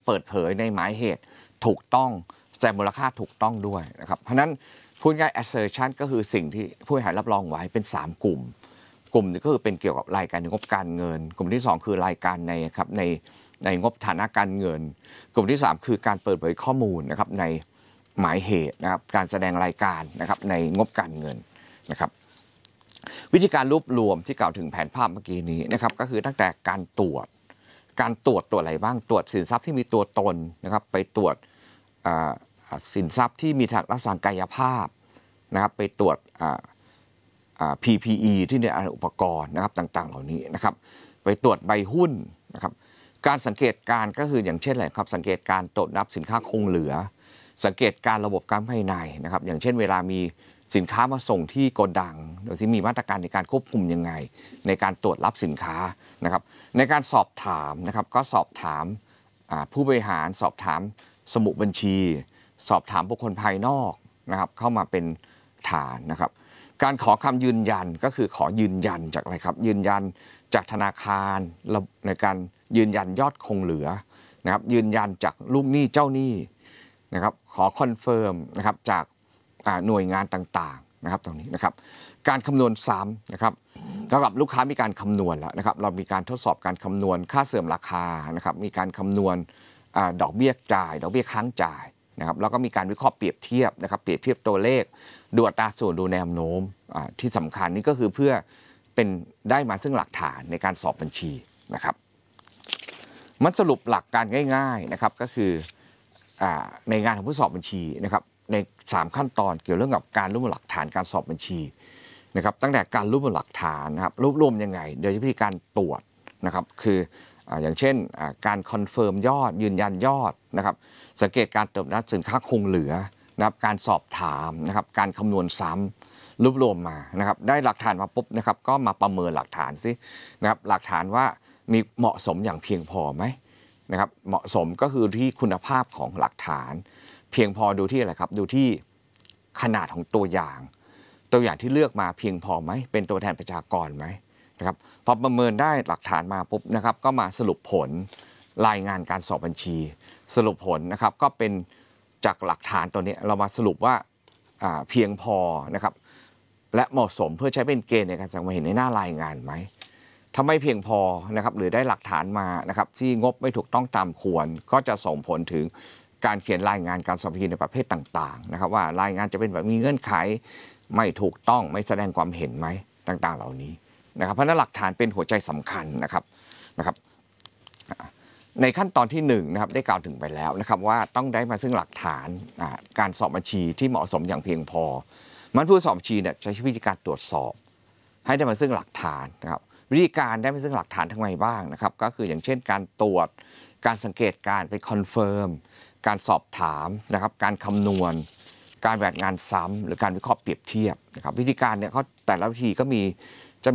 เปิดเผยในหมายเหตุถูกต้องแสดงมูลค่าถูกต้องด้วยนะครับเพราะนั้นพูดง่าย assertion ก็คือสิ่งที่ผู้บริหารรับรองไว้เป็น3กลุ่มนึงก็คือเป็นเกี่ยวกับรายการงบการเงินกลุ่มที่2คือรายการในงบฐานะการเงินกลุ่มที่3คือการเปิดเผยข้อมูลนะครับในหมายเหตุนะครับการแสดงรายการนะครับในงบการเงินนะครับวิธีการรวบรวมที่กล่าวถึงแผนภาพเมื่อกี้นี้นะครับก็คือตั้งแต่การตรวจอะไรบ้างตรวจสินทรัพย์ที่มีตัวตนนะครับไปตรวจสินทรัพย์ที่มีลักษณะกายภาพนะครับไปตรวจPPE ที่ในอุปกรณ์นะครับต่างๆเหล่านี้นะครับไปตรวจใบหุ้นนะครับการสังเกตการก็คืออย่างเช่นอะไรครับสังเกตการตรวจนับสินค้าคงเหลือสังเกตการระบบการภายในนะครับอย่างเช่นเวลามีสินค้ามาส่งที่โกดังโดยที่มีมาตรการในการควบคุมยังไงในการตรวจรับสินค้านะครับในการสอบถามนะครับก็สอบถามผู้บริหารสอบถามสมุดบัญชีสอบถามบุคคลภายนอกนะครับเข้ามาเป็นฐานนะครับการขอคำยืนยันก็คือขอยืนยันจากอะไรครับยืนยันจากธนาคารในการยืนยันยอดคงเหลือนะครับยืนยันจากลูกหนี้เจ้าหนี้นะครับขอคอนเฟิร์มนะครับจากหน่วยงานต่างๆนะครับตรงนี้นะครับการคำนวณซ้ำนะครับสำหรับลูกค้ามีการคำนวณแล้วนะครับเรามีการทดสอบการคำนวณค่าเสื่อมราคานะครับมีการคำนวณดอกเบี้ยจ่ายดอกเบี้ยค้างจ่ายนะครับแล้วก็มีการวิเคราะห์เปรียบเทียบนะครับเปรียบเทียบตัวเลขดูอัตราส่วนดูแนวโน้มที่สำคัญนี่ก็คือเพื่อเป็นได้มาซึ่งหลักฐานในการสอบบัญชีนะครับมันสรุปหลักการง่ายๆนะครับก็คือในงานของผู้สอบบัญชีนะครับใน3ขั้นตอนเกี่ยวเรื่องกับการรวบรวมหลักฐานการสอบบัญชีนะครับตั้งแต่การรวบรวมหลักฐานนะครับรวบรวมยังไงโดยวิธีการตรวจนะครับคืออย่างเช่นการคอนเฟิร์มยอดยืนยันยอดนะครับสังเกตการตรวจนับสินค้าคงเหลือนะครับการสอบถามนะครับการคำนวณซ้ำรวบรวมมานะครับได้หลักฐานมาปุ๊บนะครับก็มาประเมินหลักฐานซินะครับหลักฐานว่ามีเหมาะสมอย่างเพียงพอไหมนะครับเหมาะสมก็คือที่คุณภาพของหลักฐานเพียงพอดูที่อะไรครับดูที่ขนาดของตัวอย่างที่เลือกมาเพียงพอไหมเป็นตัวแทนประชากรไหมนะครับพอประเมินได้หลักฐานมาปุ๊บนะครับก็มาสรุปผลรายงานการสอบบัญชีสรุปผลนะครับก็เป็นจากหลักฐานตัวนี้เรามาสรุปว่าเพียงพอนะครับและเหมาะสมเพื่อใช้เป็นเกณฑ์ในการแสดงความเห็นในหน้ารายงานไหมถ้าไม่เพียงพอนะครับหรือได้หลักฐานมานะครับที่งบไม่ถูกต้องตามควรก็จะส่งผลถึงการเขียนรายงานการสอบบัญชีในประเภทต่างๆนะครับว่ารายงานจะเป็นแบบมีเงื่อนไขไม่ถูกต้องไม่แสดงความเห็นไหมต่างๆเหล่านี้นะครับเพราะนั้นหลักฐานเป็นหัวใจสำคัญนะครับในขั้นตอนที่1นะครับได้กล่าวถึงไปแล้วนะครับว่าต้องได้มาซึ่งหลักฐานการสอบบัญชีที่เหมาะสมอย่างเพียงพอมันผู้สอบบัญชีเนี่ยใช้วิธีการตรวจสอบให้ได้มาซึ่งหลักฐานนะครับวิธีการได้มาซึ่งหลักฐานทั้งไงบ้างนะครับก็คืออย่างเช่นการตรวจการสังเกตการไปคอนเฟิร์มการสอบถามนะครับการคำนวณการแบบงานซ้ำหรือการวิเคราะห์เปรียบเทียบนะครับวิธีการเนี่ยเขาแต่ละวิธีก็จะ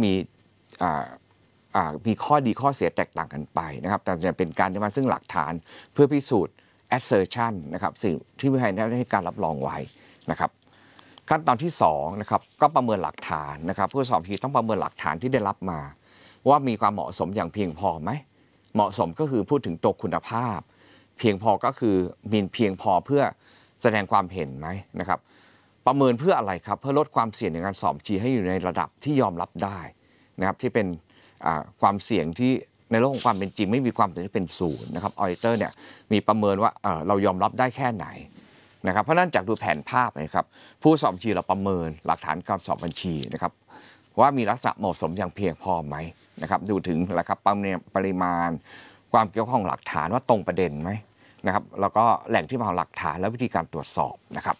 มีข้อดีข้อเสียแตกต่างกันไปนะครับแต่จะเป็นการที่มาซึ่งหลักฐานเพื่อพิสูจน์ assertion นะครับสิ่งที่ผู้ให้ได้ให้การรับรองไว้นะครับขั้นตอนที่2นะครับก็ประเมินหลักฐานนะครับผู้สอบบัญชีต้องประเมินหลักฐานที่ได้รับมาว่ามีความเหมาะสมอย่างเพียงพอไหมเหมาะสมก็คือพูดถึงตัวคุณภาพเพียงพอก็คือมีเพียงพอเพื่อแสดงความเห็นไหมนะครับประเมินเพื่ออะไรครับเพื่อลดความเสี่ยงในการสอบบัญชีให้อยู่ในระดับที่ยอมรับได้นะครับที่เป็นความเสี่ยงที่ในโลกของความเป็นจริงไม่มีความเป็นที่เป็นศูนย์นะครับออดิเตอร์เนี่ยมีประเมินว่าเรายอมรับได้แค่ไหนนะครับเพราะนั้นจากดูแผนภาพนะครับผู้สอบบัญชีเราประเมินหลักฐานการสอบบัญชีนะครับว่ามีลักษณะเหมาะสมอย่างเพียงพอไหมนะครับดูถึงนะครับปริมาณความเกี่ยวข้องหลักฐานว่าตรงประเด็นไหมนะครับแล้วก็แหล่งที่มาของหลักฐานและวิธีการตรวจสอบนะครับ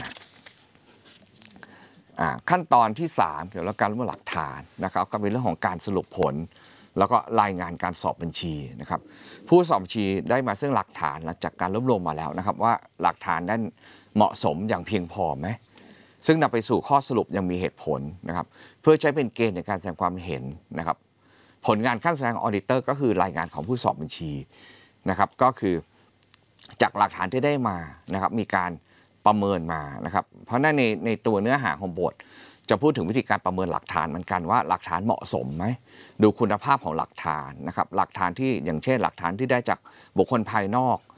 ขั้นตอนที่3เกี่ยวกับการรวบรวมหลักฐานนะครับก็เป็นเรื่องของการสรุปผลแล้วก็รายงานการสอบบัญชีนะครับผู้สอบบัญชีได้มาซึ่งหลักฐานหลังจากการรวบรวมมาแล้วนะครับว่าหลักฐานนั้นเหมาะสมอย่างเพียงพอไหมซึ่งนำไปสู่ข้อสรุปยังมีเหตุผลนะครับเพื่อใช้เป็นเกณฑ์ในการแสดงความเห็นนะครับผลงานขั้นสุดท้ายของออดิเตอร์ก็คือรายงานของผู้สอบบัญชีนะครับก็คือจากหลักฐานที่ได้มานะครับมีการประเมินมานะครับเพราะในตัวเนื้อหาของบทจะพูดถึงวิธีการประเมินหลักฐานเหมือนกันว่าหลักฐานเหมาะสมไหมดูคุณภาพของหลักฐานนะครับหลักฐานที่อย่างเช่นหลักฐานที่ได้จากบุคคลภายนอก